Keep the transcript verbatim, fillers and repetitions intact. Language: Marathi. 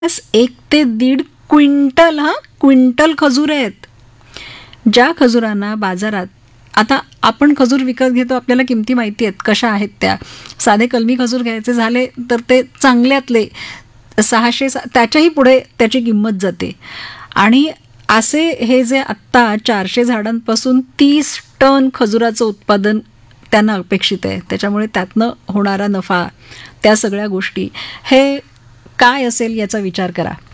बस एक ते दीड क्विंटल, हा क्विंटल खजूर आहेत. ज्या खजुरांना बाजारात, आता आपण खजूर विकत घेतो, आपल्याला किमती माहिती आहेत कशा आहेत त्या. साधे कलमी खजूर घ्यायचे झाले तर ते चांगल्यातले सहाशे, त्याच्याही पुढे त्याची किंमत जाते. आणि असे हे जे आत्ता चारशे झाडांपासून तीस टन खजुराचं उत्पादन त्यांना अपेक्षित आहे. त्याच्यामुळे त्यातनं होणारा नफा, त्या सगळ्या गोष्टी, हे काय असेल याचा विचार करा.